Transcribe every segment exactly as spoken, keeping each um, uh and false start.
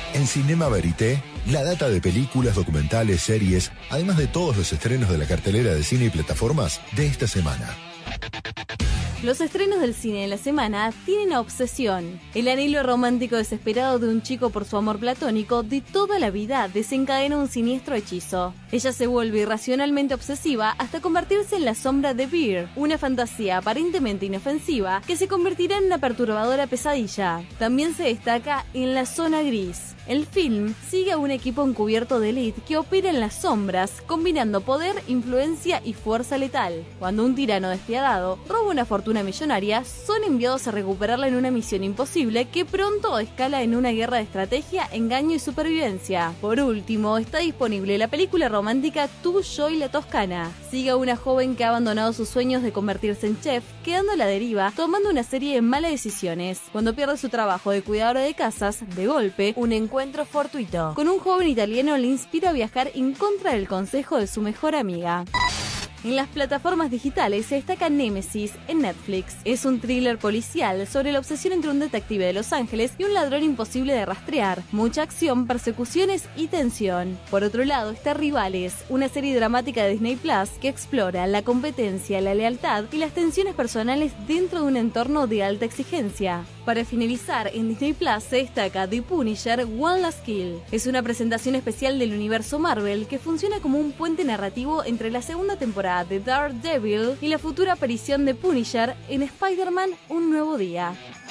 En Cinema Verité, la data de películas, documentales, series, además de todos los estrenos de la cartelera de cine y plataformas de esta semana. Los estrenos del cine de la semana tienen a Obsesión. El anhelo romántico desesperado de un chico por su amor platónico de toda la vida desencadena un siniestro hechizo. Ella se vuelve irracionalmente obsesiva hasta convertirse en la sombra de Beer, una fantasía aparentemente inofensiva que se convertirá en una perturbadora pesadilla. También se destaca En la zona gris. El film sigue a un equipo encubierto de élite que opera en las sombras, combinando poder, influencia y fuerza letal. Cuando un tirano despiadado roba una fortuna millonaria, son enviados a recuperarla en una misión imposible que pronto escala en una guerra de estrategia, engaño y supervivencia. Por último, está disponible la película romántica Tu, yo y la Toscana. Sigue a una joven que ha abandonado sus sueños de convertirse en chef, quedando a la deriva, tomando una serie de malas decisiones. Cuando pierde su trabajo de cuidadora de casas, de golpe, un encuentro encuentro fortuito con un joven italiano le inspira a viajar en contra del consejo de su mejor amiga. En las plataformas digitales se destaca Némesis en Netflix. Es un thriller policial sobre la obsesión entre un detective de Los Ángeles y un ladrón imposible de rastrear. Mucha acción, persecuciones y tensión. Por otro lado está Rivales, una serie dramática de Disney Plus que explora la competencia, la lealtad y las tensiones personales dentro de un entorno de alta exigencia. Para finalizar, en Disney Plus se destaca The Punisher One Last Kill. Es una presentación especial del universo Marvel que funciona como un puente narrativo entre la segunda temporada de Daredevil y la futura aparición de Punisher en Spider-Man Un Nuevo Día.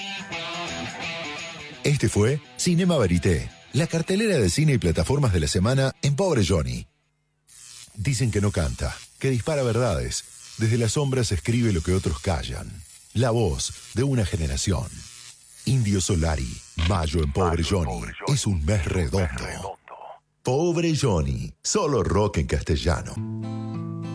Este fue Cinema Verité, la cartelera de cine y plataformas de la semana en Pobre Johnny. Dicen que no canta, que dispara verdades. Desde las sombras escribe lo que otros callan. La voz de una generación. Indio Solari, Mayo en Pobre Johnny, es un mes redondo. Pobre Johnny, solo rock en castellano.